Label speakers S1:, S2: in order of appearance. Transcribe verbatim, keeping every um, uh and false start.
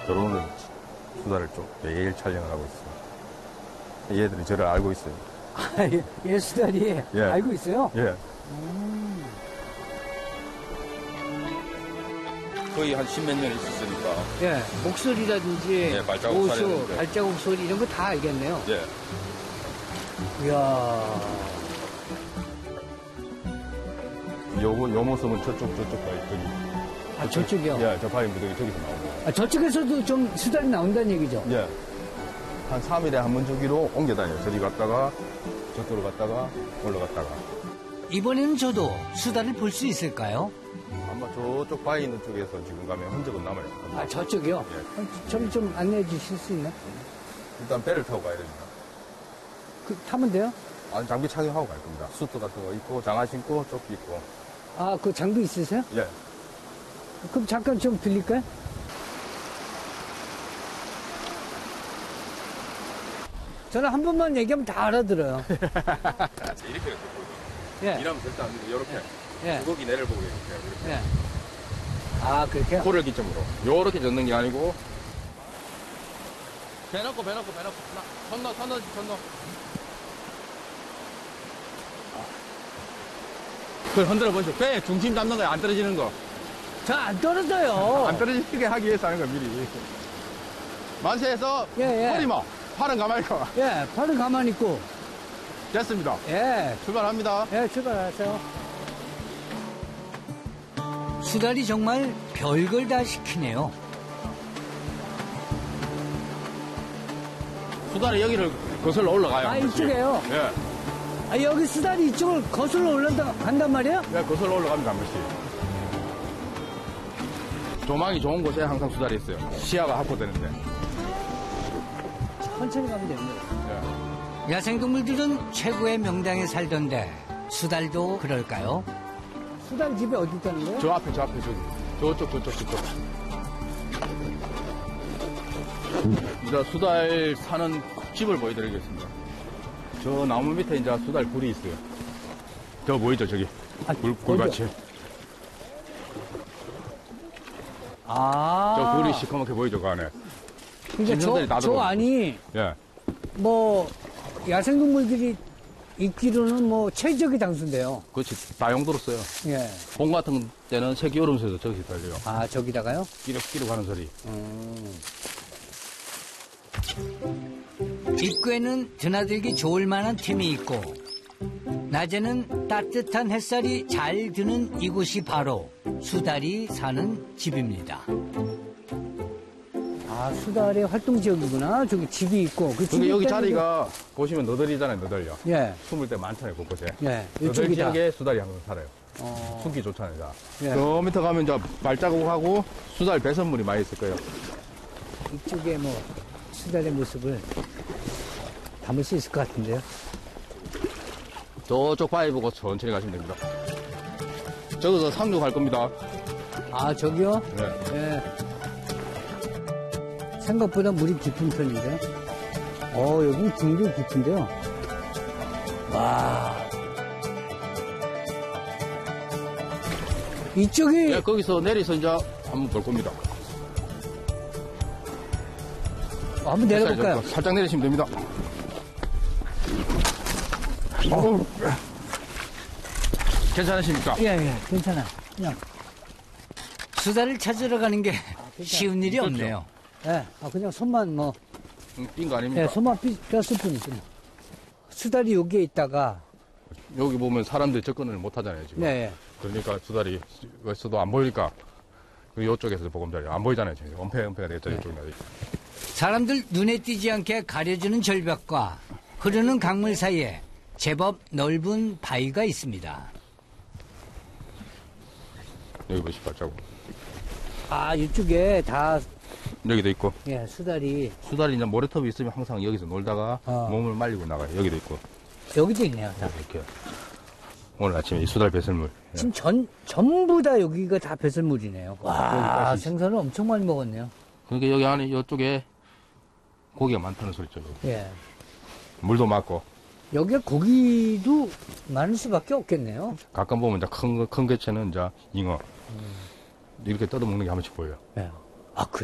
S1: 들어오는 수다를 좀 매일 촬영을 하고 있어요. 얘들이 저를 알고 있어요.
S2: 아, 예, 예, 수달이
S1: 예.
S2: 알고 있어요?
S1: 예.
S2: 음.
S1: 거의 한 십몇 년 있었으니까.
S2: 예, 목소리라든지
S1: 예, 발자국
S2: 오수,
S1: 소리라든지.
S2: 발자국 소리 이런 거 다 알겠네요.
S1: 예.
S2: 이야.
S1: 요, 요 모습은 저쪽, 저쪽 바위, 저기.
S2: 아, 저쪽이요?
S1: 예, 저 바위 무더기 저기서 나오고.
S2: 아, 저쪽에서도 좀 수달이 나온다는 얘기죠?
S1: 예. 한 삼 일에 한 번 주기로 옮겨 다녀요. 저리 갔다가, 저쪽으로 갔다가, 올라갔다가.
S2: 이번에는 저도 수달을 볼 수 있을까요?
S1: 아마 저쪽 바위 있는 쪽에서 지금 가면 흔적은 남아있을 겁니다.
S2: 아, 저쪽이요?
S1: 예.
S2: 어, 저를 좀 안내해 주실 수 있나요?
S1: 일단 배를 타고 가야 됩니다.
S2: 그, 타면 돼요?
S1: 아니, 장비 착용하고 갈 겁니다. 수트 같은 거 입고, 장화 신고, 조끼 입고.
S2: 아, 그 장비 있으세요?
S1: 예.
S2: 그럼 잠깐 좀 들릴까요? 저는 한 번만 얘기하면 다 알아들어요.
S1: 이렇게 이렇게
S2: 예.
S1: 일하면 절대 안 되고, 이렇게.
S2: 예.
S1: 무거기 내를 보고 이렇게. 이렇게.
S2: 예. 아, 그렇게?
S1: 코를 기점으로. 요렇게 젓는 게 아니고. 배 넣고, 배 넣고, 배 넣고. 손 넣어, 손 넣어, 손 넣어. 그걸 흔들어 보시오. 배 중심 잡는 거야, 안 떨어지는 거.
S2: 저 안 떨어져요.
S1: 안 떨어지게 하기 위해서 하는 거, 미리. 만세해서.
S2: 예, 예.
S1: 허리 마. 팔은 가만히 있고.
S2: 예, 팔은 가만히 있고.
S1: 됐습니다.
S2: 예,
S1: 출발합니다.
S2: 예, 출발하세요. 수달이 정말 별걸 다 시키네요.
S1: 수달이 여기를 거슬러 올라가요.
S2: 아,
S1: 한 번씩.
S2: 이쪽에요?
S1: 예.
S2: 아, 여기 수달이 이쪽을 거슬러 올라간다, 간단 말이에요?
S1: 예, 거슬러 올라갑니다, 한 번씩. 조망이 좋은 곳에 항상 수달이 있어요. 시야가 확보되는데.
S2: 천천히 가면 됩니다.
S1: 예.
S3: 야생동물들은 최고의 명당에 살던데 수달도 그럴까요?
S2: 수달 집이 어디 있다는 거예요?
S1: 저 앞에, 저 앞에, 저기. 저쪽, 저쪽, 저쪽. 이제 수달 사는 집을 보여드리겠습니다. 저 나무 밑에 이제 수달 굴이 있어요. 저 보이죠, 저기.
S2: 아,
S1: 굴, 굴밭이.
S2: 아.
S1: 저 굴이 시커멓게 보이죠, 그 안에.
S2: 그러니까
S1: 짐승들이
S2: 저,
S1: 다
S2: 저
S1: 들어오고.
S2: 안이
S1: 예.
S2: 뭐 야생동물들이 있기로는 뭐 최적의 장소인데요.
S1: 그렇지. 다용도로 써요.
S2: 예.
S1: 봄 같은 때는 새끼 오름새도 저기서 달려요.
S2: 아, 저기다가요?
S1: 끼룩끼룩 하는 소리.
S2: 음.
S3: 입구에는 드나들기 좋을 만한 틈이 있고 낮에는 따뜻한 햇살이 잘 드는 이곳이 바로 수달이 사는 집입니다.
S2: 아, 수달의 활동 지역이구나. 저기 집이 있고. 그
S1: 근데
S2: 집이
S1: 여기
S2: 있다는
S1: 자리가 보시면 너덜이잖아요, 너덜요.
S2: 게- 예.
S1: 숨을 때 많잖아요, 곳곳에.
S2: 예.
S1: 너덜
S2: 이쪽이다.
S1: 지역에 수달이 항상 살아요.
S2: 어.
S1: 숨기 좋잖아요, 자.
S2: 예.
S1: 저 밑에 가면 이제 발자국하고 수달 배선물이 많이 있을 거예요.
S2: 이쪽에 뭐 수달의 모습을 담을 수 있을 것 같은데요.
S1: 저쪽 바위 보고 천천히 가시면 됩니다. 저기서 상륙 갈 겁니다.
S2: 아, 저기요?
S1: 네.
S2: 예. 생각보다 물이 깊은 편인데. 어, 여기 굉장히 깊은데요. 와. 이쪽이
S1: 네, 거기서 내려서 이제 한번 볼 겁니다.
S2: 어, 한번 내려볼까요?
S1: 살짝, 살짝 내리시면 됩니다. 어우. 괜찮으십니까?
S2: 예, 예, 괜찮아요. 그냥.
S3: 수달을 찾으러 가는 게 쉬운 일이
S1: 그렇죠.
S3: 없네요.
S2: 예, 아, 그냥 손만 뭐,
S1: 뛴 거 아닙니까?
S2: 예, 손만 삐, 뺐을 뿐이죠. 수달이 여기에 있다가,
S1: 여기 보면 사람들이 접근을 못 하잖아요, 지금.
S2: 네, 예.
S1: 그러니까 수달이 여기서도 안 보이니까 그리고 이쪽에서 보금자리 안 보이잖아요, 지금. 엄폐, 엄폐가 되겠죠,
S2: 네.
S1: 이쪽이나.
S3: 사람들 눈에 띄지 않게 가려주는 절벽과 흐르는 강물 사이에 제법 넓은 바위가 있습니다.
S1: 여기 보시 발자국.
S2: 아, 이쪽에 다,
S1: 여기도 있고.
S2: 예, 수달이,
S1: 수달이 이제 모래톱이 있으면 항상 여기서 놀다가
S2: 어.
S1: 몸을 말리고 나가요. 여기도 있고.
S2: 여기도 있네요. 다.
S1: 이렇게. 오늘 아침에 이 수달 배설물. 예.
S2: 지금 전, 전부 다 여기가 다 배설물이네요. 와,
S1: 여기까지.
S2: 생선을 엄청 많이 먹었네요.
S1: 그러니까 여기 안에, 이쪽에 고기가 많다는 소리죠. 여기.
S2: 예.
S1: 물도 많고.
S2: 여기가 고기도 많을 수밖에 없겠네요.
S1: 가끔 보면 이제 큰, 큰 개체는 이제 잉어. 이렇게 뜯어먹는 게 한 번씩 보여요.
S2: 예. 아, 그래.